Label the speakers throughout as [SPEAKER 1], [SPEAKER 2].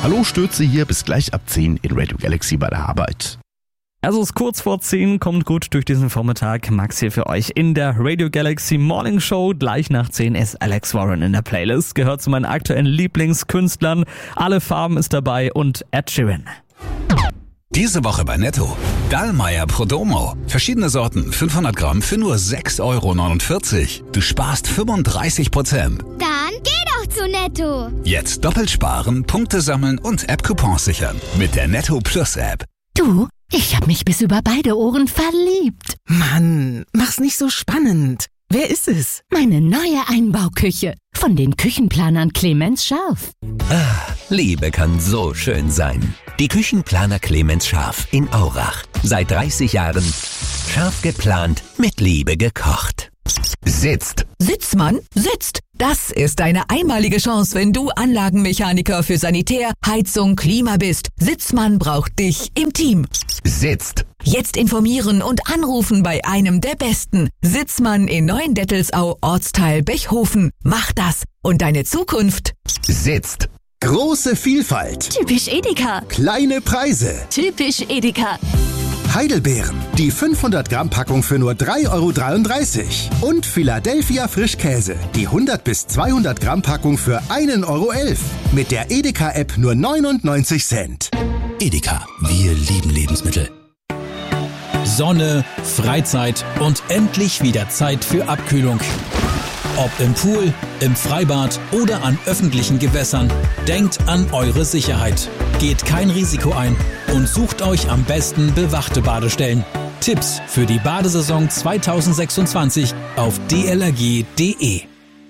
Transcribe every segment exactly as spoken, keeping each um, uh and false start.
[SPEAKER 1] Hallo Stürze hier, bis gleich ab zehn in Radio Galaxy bei der Arbeit.
[SPEAKER 2] Also es ist kurz vor zehn, kommt gut durch diesen Vormittag. Max hier für euch in der Radio Galaxy Morning Show. Gleich nach zehn ist Alex Warren in der Playlist. Gehört zu meinen aktuellen Lieblingskünstlern. Alle Farben ist dabei und Ed Sheeran.
[SPEAKER 3] Diese Woche bei Netto. Dallmayr Prodomo. Verschiedene Sorten, fünfhundert Gramm für nur sechs Euro neunundvierzig. Du sparst fünfunddreißig Prozent.
[SPEAKER 4] Dann geh doch zu Netto.
[SPEAKER 3] Jetzt doppelt sparen, Punkte sammeln und App-Coupons sichern. Mit der Netto Plus App.
[SPEAKER 5] Du, ich hab mich bis über beide Ohren verliebt.
[SPEAKER 6] Mann, mach's nicht so spannend. Wer ist es?
[SPEAKER 5] Meine neue Einbauküche. Von den Küchenplanern Clemens Scharf.
[SPEAKER 7] Ah, Liebe kann so schön sein. Die Küchenplaner Clemens Scharf in Aurach. Seit dreißig Jahren scharf geplant, mit Liebe gekocht. Sitzt.
[SPEAKER 8] Sitzmann, sitzt. Das ist eine einmalige Chance, wenn du Anlagenmechaniker für Sanitär, Heizung, Klima bist. Sitzmann braucht dich im Team.
[SPEAKER 7] Sitzt.
[SPEAKER 8] Jetzt informieren und anrufen bei einem der Besten. Sitzmann in Neuendettelsau, Ortsteil Bechhofen. Mach das und deine Zukunft
[SPEAKER 7] Sitzt.
[SPEAKER 9] Große Vielfalt.
[SPEAKER 5] Typisch Edeka.
[SPEAKER 9] Kleine Preise.
[SPEAKER 5] Typisch Edeka.
[SPEAKER 9] Heidelbeeren. Die fünfhundert Gramm Packung für nur drei Euro dreiunddreißig. Und Philadelphia Frischkäse. Die hundert bis zweihundert Gramm Packung für ein Euro elf. Mit der Edeka-App nur neunundneunzig Cent.
[SPEAKER 3] Edeka, wir lieben Lebensmittel.
[SPEAKER 10] Sonne, Freizeit und endlich wieder Zeit für Abkühlung. Ob im Pool, im Freibad oder an öffentlichen Gewässern, denkt an eure Sicherheit. Geht kein Risiko ein und sucht euch am besten bewachte Badestellen. Tipps für die Badesaison zweitausendsechsundzwanzig auf d l r g punkt d e.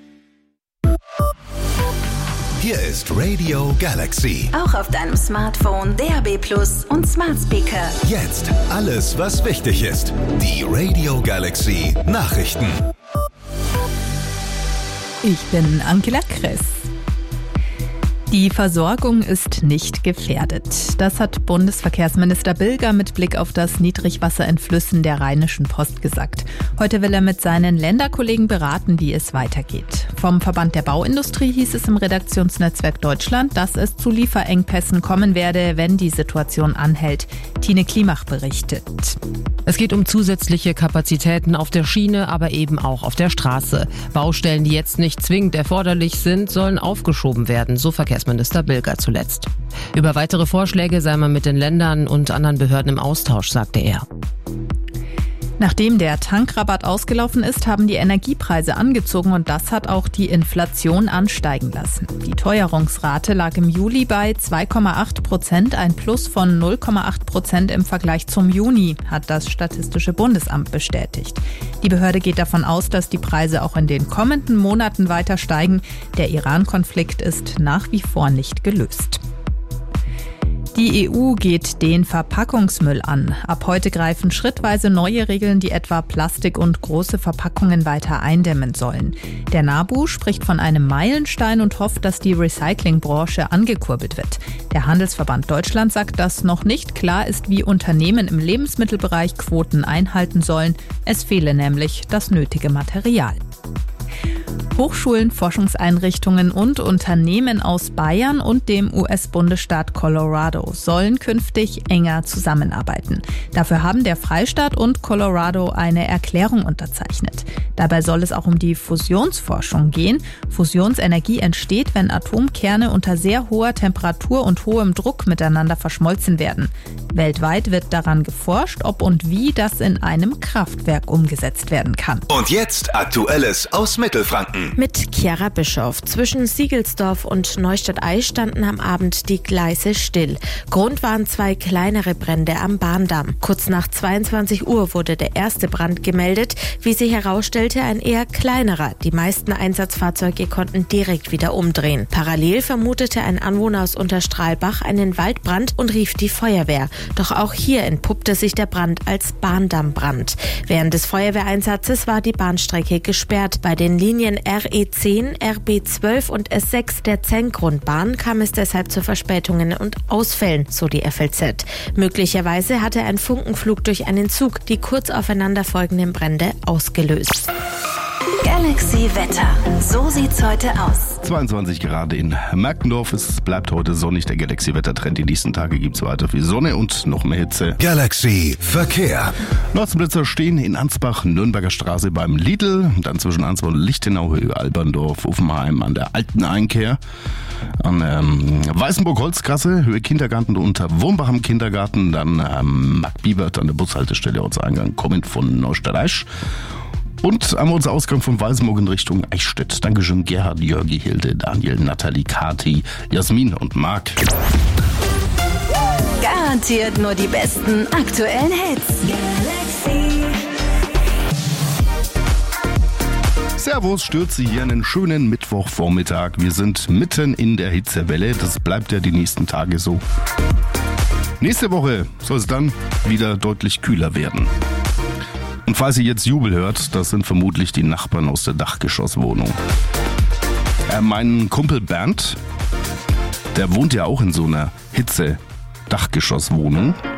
[SPEAKER 11] Hier ist Radio Galaxy.
[SPEAKER 12] Auch auf deinem Smartphone, D A B Plus und Smart Speaker.
[SPEAKER 11] Jetzt alles, was wichtig ist. Die Radio Galaxy Nachrichten.
[SPEAKER 13] Ich bin Angela Kress. Die Versorgung ist nicht gefährdet. Das hat Bundesverkehrsminister Bilger mit Blick auf das Niedrigwasser in Flüssen der Rheinischen Post gesagt. Heute will er mit seinen Länderkollegen beraten, wie es weitergeht. Vom Verband der Bauindustrie hieß es im Redaktionsnetzwerk Deutschland, dass es zu Lieferengpässen kommen werde, wenn die Situation anhält. Tine Klimach berichtet.
[SPEAKER 14] Es geht um zusätzliche Kapazitäten auf der Schiene, aber eben auch auf der Straße. Baustellen, die jetzt nicht zwingend erforderlich sind, sollen aufgeschoben werden, so Verkehrsminister Bilger zuletzt. Über weitere Vorschläge sei man mit den Ländern und anderen Behörden im Austausch, sagte er.
[SPEAKER 13] Nachdem der Tankrabatt ausgelaufen ist, haben die Energiepreise angezogen und das hat auch die Inflation ansteigen lassen. Die Teuerungsrate lag im Juli bei zwei Komma acht Prozent, ein Plus von null Komma acht Prozent im Vergleich zum Juni, hat das Statistische Bundesamt bestätigt. Die Behörde geht davon aus, dass die Preise auch in den kommenden Monaten weiter steigen. Der Iran-Konflikt ist nach wie vor nicht gelöst. Die E U geht den Verpackungsmüll an. Ab heute greifen schrittweise neue Regeln, die etwa Plastik und große Verpackungen weiter eindämmen sollen. Der NABU spricht von einem Meilenstein und hofft, dass die Recyclingbranche angekurbelt wird. Der Handelsverband Deutschland sagt, dass noch nicht klar ist, wie Unternehmen im Lebensmittelbereich Quoten einhalten sollen. Es fehle nämlich das nötige Material. Hochschulen, Forschungseinrichtungen und Unternehmen aus Bayern und dem U S-Bundesstaat Colorado sollen künftig enger zusammenarbeiten. Dafür haben der Freistaat und Colorado eine Erklärung unterzeichnet. Dabei soll es auch um die Fusionsforschung gehen. Fusionsenergie entsteht, wenn Atomkerne unter sehr hoher Temperatur und hohem Druck miteinander verschmolzen werden. Weltweit wird daran geforscht, ob und wie das in einem Kraftwerk umgesetzt werden kann.
[SPEAKER 11] Und jetzt Aktuelles aus Mittelfranken.
[SPEAKER 15] Mit Chiara Bischoff. Zwischen Siegelsdorf und Neustadt-Eis standen am Abend die Gleise still. Grund waren zwei kleinere Brände am Bahndamm. Kurz nach zweiundzwanzig Uhr wurde der erste Brand gemeldet. Wie sich herausstellte, ein eher kleinerer. Die meisten Einsatzfahrzeuge konnten direkt wieder umdrehen. Parallel vermutete ein Anwohner aus Unterstrahlbach einen Waldbrand und rief die Feuerwehr. Doch auch hier entpuppte sich der Brand als Bahndammbrand. Während des Feuerwehreinsatzes war die Bahnstrecke gesperrt. Bei den Linien R E zehn, R B zwölf und S sechs der Zengrundbahn kam es deshalb zu Verspätungen und Ausfällen, so die F L Z. Möglicherweise hatte ein Funkenflug durch einen Zug die kurz aufeinanderfolgenden Brände ausgelöst.
[SPEAKER 12] Galaxy Wetter. So sieht's heute aus.
[SPEAKER 1] zweiundzwanzig Grad in Merkendorf. Es bleibt heute sonnig. Der Galaxy-Wettertrend. Die nächsten Tage gibt es weiter viel Sonne und noch mehr Hitze.
[SPEAKER 11] Galaxy Verkehr.
[SPEAKER 1] Nordspritzer stehen in Ansbach, Nürnberger Straße beim Lidl. Dann zwischen Ansbach und Lichtenau, Höhe Alberndorf, Uffenheim an der Alten Einkehr. An ähm, Weißenburg-Holzgasse, Höhe Kindergarten unter Wurmbach am Kindergarten. Dann ähm, Mark Biebert an der Bushaltestelle Ortseingang kommend von Neustadt-Aisch. Und am Ortsausgang von Weißenburg in Richtung Eichstätt. Dankeschön Gerhard, Jörgi, Hilde, Daniel, Nathalie, Kati, Jasmin und Marc.
[SPEAKER 12] Garantiert nur die besten aktuellen Hits. Galaxy.
[SPEAKER 1] Servus, stürze hier einen schönen Mittwochvormittag. Wir sind mitten in der Hitzewelle. Das bleibt ja die nächsten Tage so. Nächste Woche soll es dann wieder deutlich kühler werden. Und falls ihr jetzt Jubel hört, das sind vermutlich die Nachbarn aus der Dachgeschosswohnung. Äh, mein Kumpel Bernd, der wohnt ja auch in so einer Hitze-Dachgeschosswohnung.